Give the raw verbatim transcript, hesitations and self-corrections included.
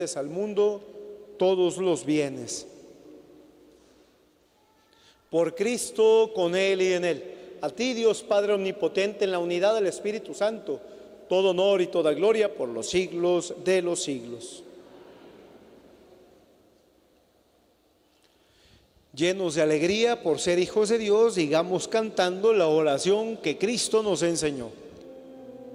al mundo todos los bienes. Por Cristo, con Él y en Él. A ti, Dios Padre Omnipotente, en la unidad del Espíritu Santo, todo honor y toda gloria por los siglos de los siglos. Llenos de alegría por ser hijos de Dios, digamos cantando la oración que Cristo nos enseñó.